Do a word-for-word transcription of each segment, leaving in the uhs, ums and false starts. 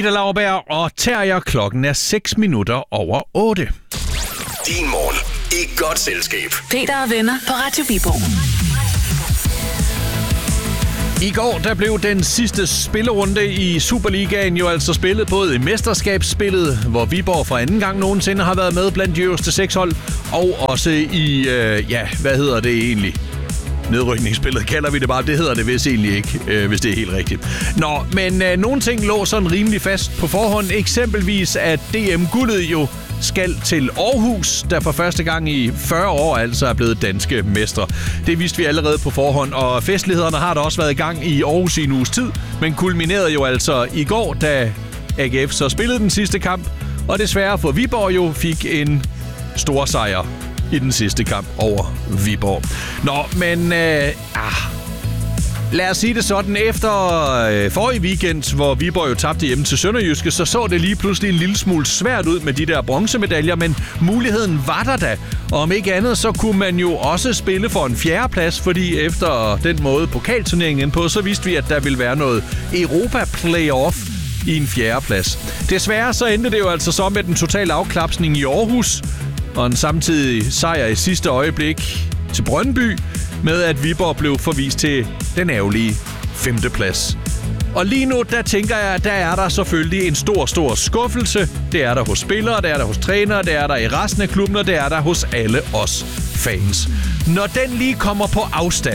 Ida Lauberg og Terjer. Klokken er seks minutter over otte. Din morgen i godt selskab. Peter og venner på Radio Viborg. I går der blev den sidste spillerunde i Superligaen jo altså spillet både i mesterskabsspillet, hvor Viborg for anden gang nogensinde har været med blandt de øverste seks hold, og også i, øh, ja, hvad hedder det egentlig? Nedrykningsspillet kalder vi det bare. Det hedder det vist egentlig ikke, øh, hvis det er helt rigtigt. Nå, men øh, nogle ting lå sådan rimelig fast på forhånd. Eksempelvis at D M-guldet jo skal til Aarhus, der for første gang i fyrre år altså er blevet danske mestre. Det vidste vi allerede på forhånd, og festlighederne har der også været i gang i Aarhus i en uges tid, men kulminerede jo altså i går, da A G F så spillede den sidste kamp, og desværre for Viborg jo fik en stor sejr i den sidste kamp over Viborg. Nå, men øh, ah, lad os sige det sådan. Efter øh, forrige weekend, hvor Viborg jo tabte hjemme til Sønderjyske, så så det lige pludselig en lille smule svært ud med de der bronzemedaljer, men muligheden var der da. Og om ikke andet, så kunne man jo også spille for en fjerdeplads, fordi efter den måde pokalturneringen på, så vidste vi, at der ville være noget Europa-playoff i en fjerdeplads. Desværre så endte det jo altså så med den totale afklapsning i Aarhus, og en samtidig sejr i sidste øjeblik til Brøndby, med at Viborg blev forvist til den ærgerlige femteplads. Og lige nu, der tænker jeg, der er der selvfølgelig en stor, stor skuffelse. Det er der hos spillere, det er der hos trænere, det er der i resten af klubben, og det er der hos alle os fans. Når den lige kommer på afstand,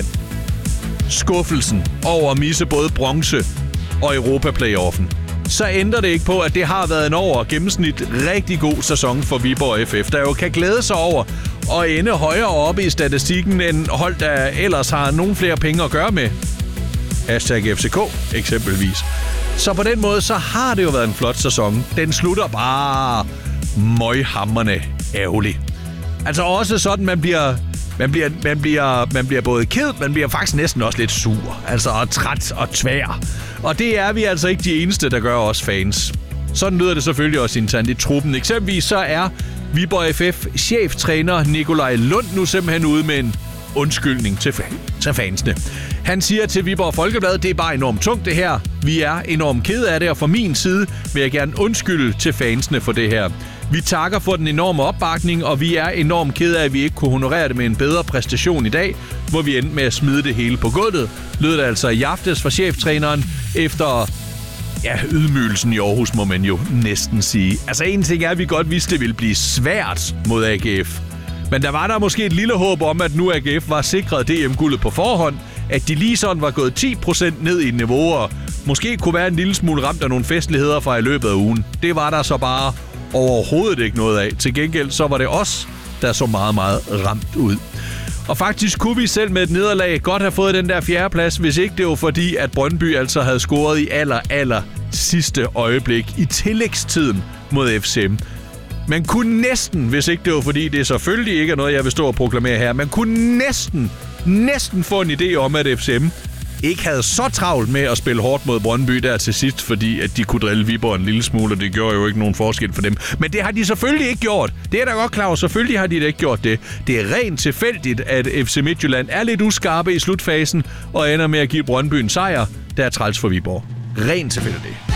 skuffelsen over at misse både bronze og Europa-playoffen, så ændrer det ikke på, at det har været en over gennemsnit rigtig god sæson for Viborg F F, der jo kan glæde sig over og ende højere oppe i statistikken end hold, der ellers har nogle flere penge at gøre med. Hashtag F C K eksempelvis. Så på den måde, så har det jo været en flot sæson. Den slutter bare møghamrende ærgerligt. Altså også sådan, man bliver... Man bliver, man, bliver, man bliver både ked, man bliver faktisk næsten også lidt sur. Altså og træt og tvær. Og det er vi altså ikke de eneste, der gør os fans. Sådan lyder det selvfølgelig også internt i truppen. Eksempelvis så er Viborg F F-cheftræner Nikolaj Lund nu simpelthen ude med en undskyldning til, fan- til fansene. Han siger til Viborg Folkeblad, det er bare enormt tungt det her. Vi er enormt ked af det, og fra min side vil jeg gerne undskylde til fansene for det her. Vi takker for den enorme opbakning, og vi er enormt kede af, at vi ikke kunne honorere det med en bedre præstation i dag, hvor vi endte med at smide det hele på gulvet. Lød det altså i aftes fra cheftræneren efter ja, ydmygelsen i Aarhus, må man jo næsten sige. Altså en ting er, at vi godt vidste, det ville blive svært mod A G F. Men der var der måske et lille håb om, at nu A G F var sikret D M-guldet på forhånd, at de lige sådan var gået ti procent ned i niveau, og måske kunne være en lille smule ramt af nogle festligheder fra i løbet af ugen. Det var der så bare overhovedet ikke noget af. Til gengæld så var det os, der så meget, meget ramt ud. Og faktisk kunne vi selv med et nederlag godt have fået den der fjerdeplads, hvis ikke det var fordi, at Brøndby altså havde scoret i aller, aller sidste øjeblik i tillægstiden mod F C M. Man kunne næsten, hvis ikke det var fordi, det selvfølgelig ikke er noget, jeg vil stå og proklamere her, man kunne næsten, næsten få en idé om, at F C M ikke havde så travlt med at spille hårdt mod Brøndby der til sidst, fordi at de kunne drille Viborg en lille smule, og det gjorde jo ikke nogen forskel for dem. Men det har de selvfølgelig ikke gjort. Det er da godt klar over. Selvfølgelig har de da ikke gjort det. Det er rent tilfældigt, at F C Midtjylland er lidt uskarpe i slutfasen og ender med at give Brøndby en sejr. Der er træls for Viborg. Rent tilfældigt.